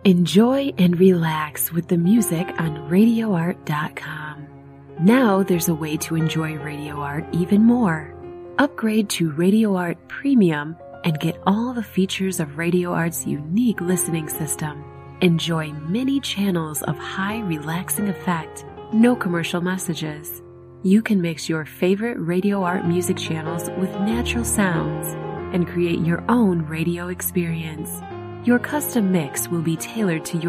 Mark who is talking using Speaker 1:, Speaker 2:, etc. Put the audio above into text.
Speaker 1: Enjoy and relax with the music on RadioArt.com. Now there's a way to enjoy Radio Art even more. Upgrade to Radio Art Premium and get all the features of Radio Art's unique listening system. Enjoy many channels of high relaxing effect, no commercial messages. You can mix your favorite Radio Art music channels with natural sounds and create your own radio experience. Your custom mix will be tailored to your